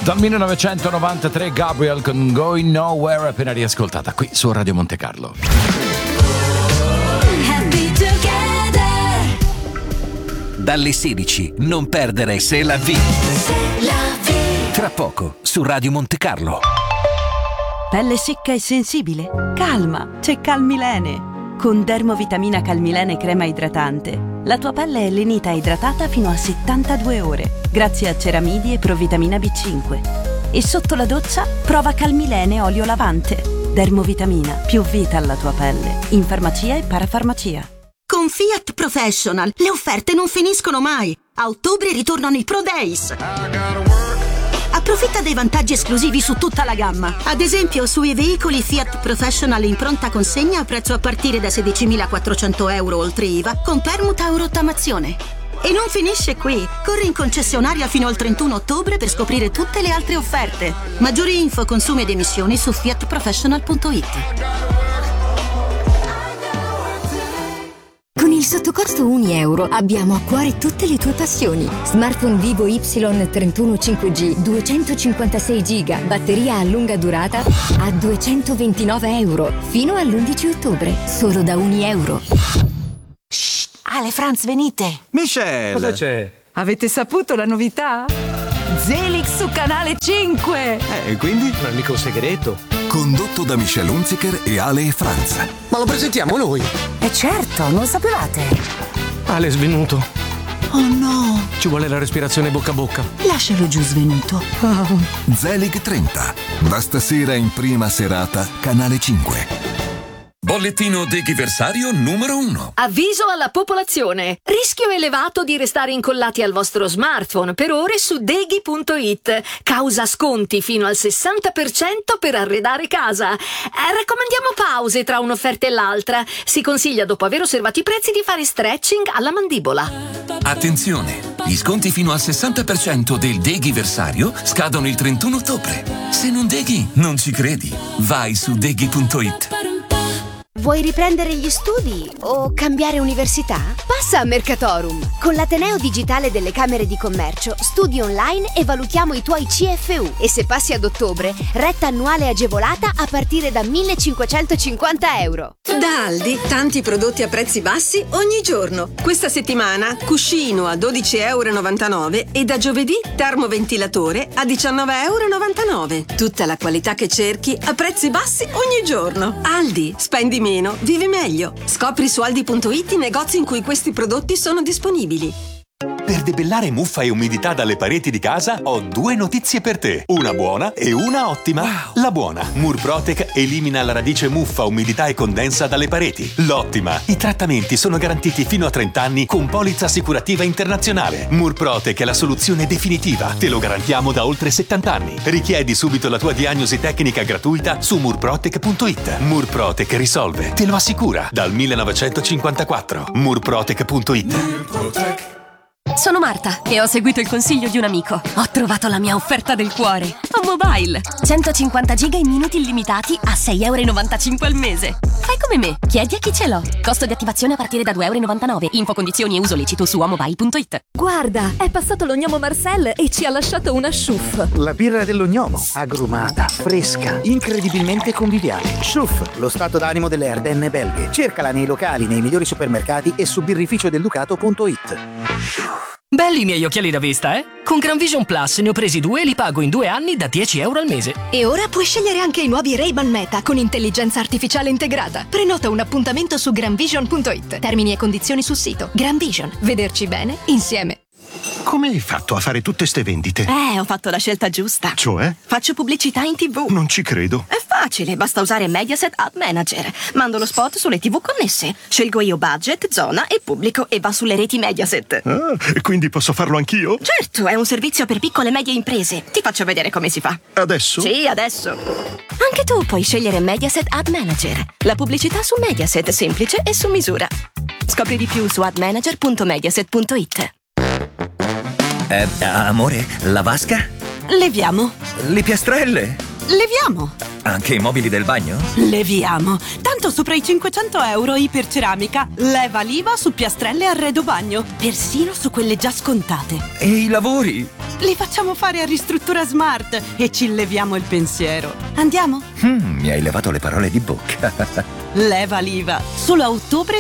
Dal 1993 Gabriel con Going Nowhere, appena riascoltata qui su Radio Monte Carlo. Dalle 16 non perdere C'est la vie. Tra poco su Radio Monte Carlo. Pelle secca e sensibile? Calma, c'è Calmilene. Con Dermovitamina Calmilene crema idratante, la tua pelle è lenita e idratata fino a 72 ore, grazie a ceramidi e provitamina B5. E sotto la doccia, prova Calmilene olio lavante. Dermovitamina, più vita alla tua pelle. In farmacia e parafarmacia. Con Fiat Professional le offerte non finiscono mai. A ottobre ritornano i Pro Days. Approfitta dei vantaggi esclusivi su tutta la gamma. Ad esempio, sui veicoli Fiat Professional in pronta consegna a prezzo a partire da 16.400 euro oltre IVA, con permuta o rottamazione. E non finisce qui. Corri in concessionaria fino al 31 ottobre per tutte le altre offerte. Maggiori info, consumi ed emissioni su fiatprofessional.it. Con il sottocosto 1 euro abbiamo a cuore tutte le tue passioni. Smartphone Vivo Y31 5G, 256 giga, batteria a lunga durata a 229 euro. Fino all'11 ottobre, solo da 1 euro. Shh, Ale, Franz, venite. Michelle! Cosa c'è? Avete saputo la novità? Zelix su Canale 5! Quindi? Non è mica un segreto. Condotto da Michelle Hunziker e Ale e Franz. Ma lo presentiamo noi? Certo, non sapevate. Ale è svenuto. Oh no. Ci vuole la respirazione bocca a bocca. Lascialo giù svenuto. Zelig 30. Da stasera in prima serata, Canale 5. Bollettino deghiversario numero 1. Avviso alla popolazione. Rischio elevato di restare incollati al vostro smartphone per ore su deghi.it. Causa sconti fino al 60% per arredare casa. Raccomandiamo pause tra un'offerta e l'altra. Si consiglia, dopo aver osservato i prezzi, di fare stretching alla mandibola. Attenzione! Gli sconti fino al 60% del deghiversario scadono il 31 ottobre. Se non deghi, non ci credi. Vai su deghi.it. Vuoi riprendere gli studi o cambiare università? Passa a Mercatorum. Con l'Ateneo Digitale delle Camere di Commercio studi online e valutiamo i tuoi CFU. E se passi ad ottobre, retta annuale agevolata a partire da 1.550 euro. Da Aldi, tanti prodotti a prezzi bassi ogni giorno. Questa settimana, cuscino a 12,99 € e da giovedì termoventilatore a 19,99 €. Tutta la qualità che cerchi a prezzi bassi ogni giorno. Aldi, spendi meno, vivi meglio. Scopri su aldi.it i negozi in cui questi prodotti sono disponibili. Per debellare muffa e umidità dalle pareti di casa ho 2 notizie per te. Una buona e una ottima. Wow. La buona: Murprotec elimina la radice muffa, umidità e condensa dalle pareti. L'ottima: i trattamenti sono garantiti fino a 30 anni con polizza assicurativa internazionale. Murprotec è la soluzione definitiva. Te lo garantiamo da oltre 70 anni. Richiedi subito la tua diagnosi tecnica gratuita su murprotec.it. Murprotec risolve, te lo assicura, dal 1954. Murprotec.it. Sono Marta e ho seguito il consiglio di un amico. Ho trovato la mia offerta del cuore. A Mobile. 150 giga in minuti illimitati a 6,95 € al mese. Fai come me, chiedi a chi ce l'ho. Costo di attivazione a partire da 2,99 €. Info, condizioni e uso lecito su amobile.it. Guarda, è passato l'ognomo Marcel e ci ha lasciato una Schuff. La birra dell'ognomo, agrumata, fresca, incredibilmente conviviale. Schuff, lo stato d'animo delle Ardenne belghe. Cercala nei locali, nei migliori supermercati e su birrificiodelducato.it. Belli i miei occhiali da vista, eh? Con Gran Vision Plus ne ho presi 2 e li pago in 2 anni da 10 € al mese. E ora puoi scegliere anche i nuovi Ray-Ban Meta con intelligenza artificiale integrata. Prenota un appuntamento su granvision.it. Termini e condizioni sul sito. Gran Vision. Vederci bene insieme. Come hai fatto a fare tutte ste vendite? Ho fatto la scelta giusta. Cioè? Faccio pubblicità in TV. Non ci credo. È facile, basta usare Mediaset Ad Manager. Mando lo spot sulle TV connesse. Scelgo io budget, zona e pubblico e va sulle reti Mediaset. Ah, e quindi posso farlo anch'io? Certo, è un servizio per piccole e medie imprese. Ti faccio vedere come si fa. Adesso? Sì, adesso. Anche tu puoi scegliere Mediaset Ad Manager. La pubblicità su Mediaset, semplice e su misura. Scopri di più su admanager.mediaset.it. Amore, la vasca? Leviamo. Le piastrelle? Leviamo. Anche i mobili del bagno? Leviamo. Tanto sopra i 500 € Iperceramica leva l'IVA su piastrelle e arredo bagno. Persino su quelle già scontate. E i lavori? li facciamo fare a Ristruttura Smart e ci leviamo il pensiero. Andiamo? Mi hai levato le parole di bocca. Leva l'IVA. Solo a ottobre